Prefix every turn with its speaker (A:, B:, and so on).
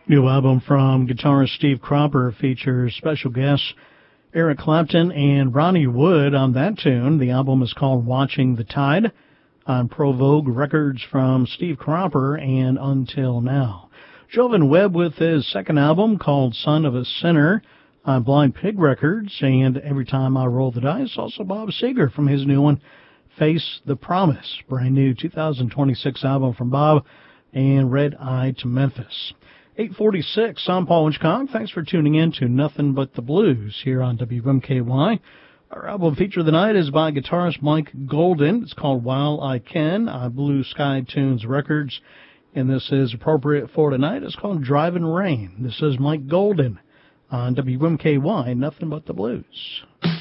A: New album from guitarist Steve Cropper features special guests Eric Clapton and Ronnie Wood on that tune. The album is called Watching the Tide on Provogue Records from Steve Cropper and Until Now. Jovan Webb with his second album called Son of a Sinner on Blind Pig Records, and Every Time I Roll the Dice. Also Bob Seger from his new one, Face the Promise, brand new 2026 album from Bob, and Red Eye to Memphis. 8:46, I'm Paul Hitchcock. Thanks for tuning in to Nothing But the Blues here on WMKY. Our album feature of the night is by guitarist Mike Golden. It's called While I Can on Blue Sky Tunes Records, and this is appropriate for tonight. It's called Driving Rain. This is Mike Golden on WMKY, Nothing But the Blues.